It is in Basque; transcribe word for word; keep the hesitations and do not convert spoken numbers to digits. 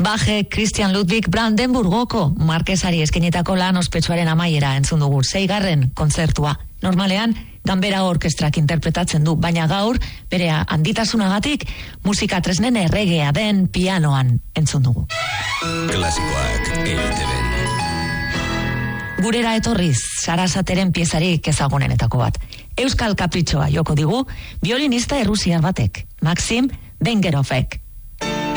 Baje Christian Ludwig Brandenburgoko markesari eskenetako lan ospetsuaren amaiera entzun dugu, seigarren kontzertua. Normalean, ganbera orkestrak interpretatzen du, baina gaur, bere handitasunagatik, musika tresnen erregea den pianoan entzun dugu. Klasikoak E I T B. Gurera etorriz, Sarasateren piezarik ezagunenetako bat. Euskal Kapritxoa joko digu, violinista errusiar batek, Maxim Vengerovek.